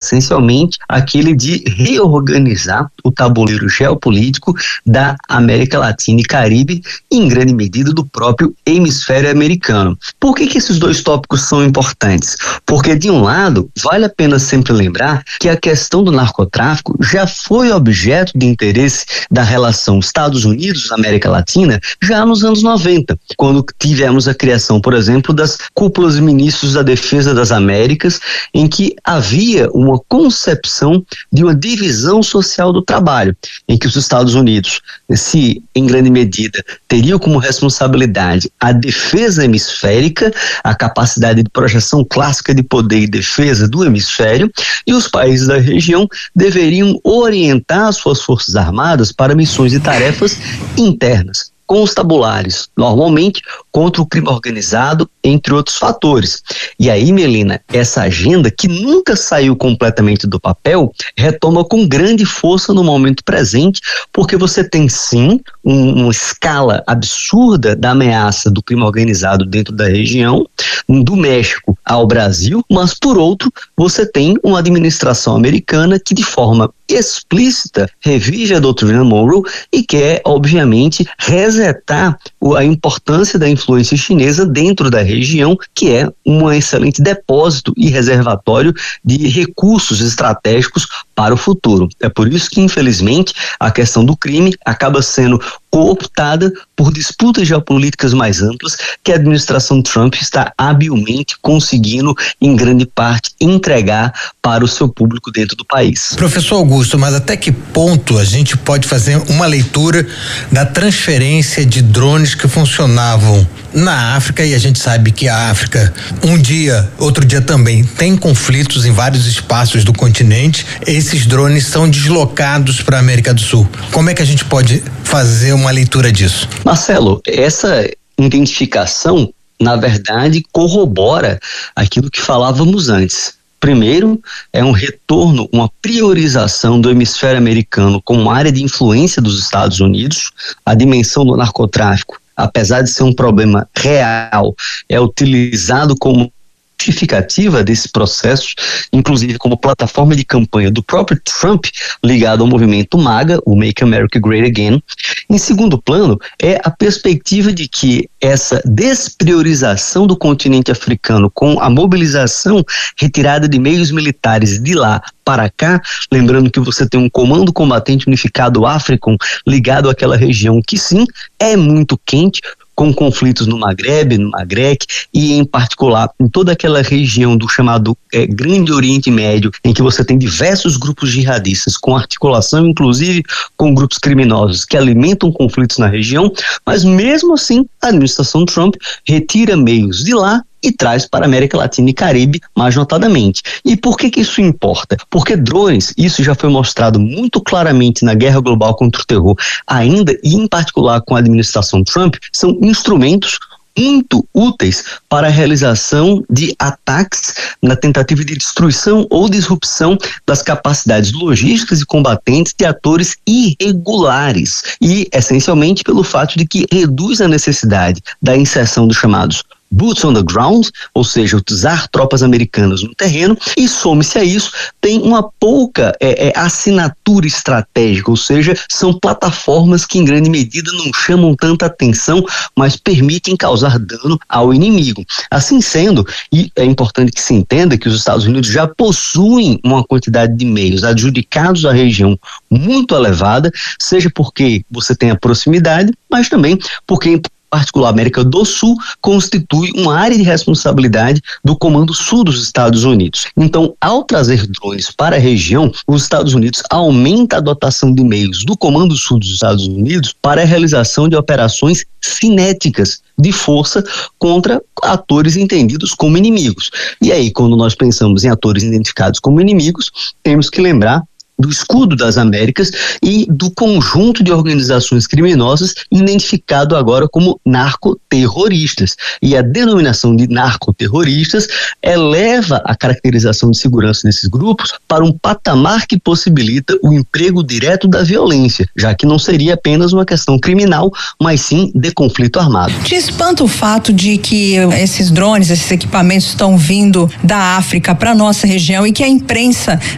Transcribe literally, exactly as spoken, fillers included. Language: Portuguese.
essencialmente aquele de reorganizar o tabuleiro geopolítico da América Latina e Caribe, em grande medida do próprio hemisfério americano. Por que que esses dois tópicos são importantes? Porque, de um lado, vale a pena sempre lembrar que a questão do narcotráfico já foi objeto de interesse da relação Estados Unidos-América Latina já nos anos noventa, quando tivemos a criação, por exemplo, das cúpulas de ministros da Defesa das Américas, em que havia uma concepção de uma divisão social do trabalho, em que os Estados Unidos, se em grande medida, teriam como responsabilidade a defesa hemisférica, a capacidade de projeção clássica de poder e defesa do hemisfério, e os países da região deveriam orientar suas forças armadas para missões e tarefas internas, constabulares, normalmente contra o crime organizado, entre outros fatores. E aí, Melina, essa agenda, que nunca saiu completamente do papel, retoma com grande força no momento presente, porque você tem sim um, uma escala absurda da ameaça do crime organizado dentro da região, do México ao Brasil, mas por outro, você tem uma administração americana que de forma explícita revige a doutrina Monroe e quer, obviamente, resetar a importância da influência chinesa dentro da região, que é um excelente depósito e reservatório de recursos estratégicos para o futuro. É por isso que, infelizmente, a questão do crime acaba sendo cooptada por disputas geopolíticas mais amplas que a administração Trump está habilmente conseguindo, em grande parte, entregar para o seu público dentro do país. Professor Augusto, mas até que ponto a gente pode fazer uma leitura da transferência de drones que funcionavam na África, e a gente sabe que a África, um dia, outro dia também, tem conflitos em vários espaços do continente. Esses drones são deslocados para a América do Sul. Como é que a gente pode fazer uma leitura disso? Marcelo, essa identificação, na verdade, corrobora aquilo que falávamos antes. Primeiro, é um retorno, uma priorização do hemisfério americano como área de influência dos Estados Unidos. A dimensão do narcotráfico, apesar de ser um problema real, é utilizado como justificativa desses processos, inclusive como plataforma de campanha do próprio Trump, ligado ao movimento MAGA, o Make America Great Again. Em segundo plano, é a perspectiva de que essa despriorização do continente africano com a mobilização retirada de meios militares de lá para cá, lembrando que você tem um comando combatente unificado África ligado àquela região que sim, é muito quente, com conflitos no Magrebe, no Magrec e em particular em toda aquela região do chamado é, Grande Oriente Médio, em que você tem diversos grupos jihadistas com articulação inclusive com grupos criminosos que alimentam conflitos na região, mas mesmo assim a administração Trump retira meios de lá e traz para a América Latina e Caribe, mais notadamente. E por que que isso importa? Porque drones, isso já foi mostrado muito claramente na guerra global contra o terror, ainda e em particular com a administração Trump, são instrumentos muito úteis para a realização de ataques na tentativa de destruição ou disrupção das capacidades logísticas e combatentes de atores irregulares e, essencialmente, pelo fato de que reduz a necessidade da inserção dos chamados boots on the ground, ou seja, utilizar tropas americanas no terreno, e some-se a isso, tem uma pouca é, é, assinatura estratégica, ou seja, são plataformas que em grande medida não chamam tanta atenção, mas permitem causar dano ao inimigo. Assim sendo, e é importante que se entenda que os Estados Unidos já possuem uma quantidade de meios adjudicados à região muito elevada, seja porque você tem a proximidade, mas também porque particular América do Sul, constitui uma área de responsabilidade do Comando Sul dos Estados Unidos. Então, ao trazer drones para a região, os Estados Unidos aumenta a dotação de meios do Comando Sul dos Estados Unidos para a realização de operações cinéticas de força contra atores entendidos como inimigos. E aí, quando nós pensamos em atores identificados como inimigos, temos que lembrar do escudo das Américas e do conjunto de organizações criminosas identificado agora como narcoterroristas. E a denominação de narcoterroristas eleva a caracterização de segurança desses grupos para um patamar que possibilita o emprego direto da violência, já que não seria apenas uma questão criminal, mas sim de conflito armado. Te espanta o fato de que esses drones, esses equipamentos estão vindo da África para nossa região e que a imprensa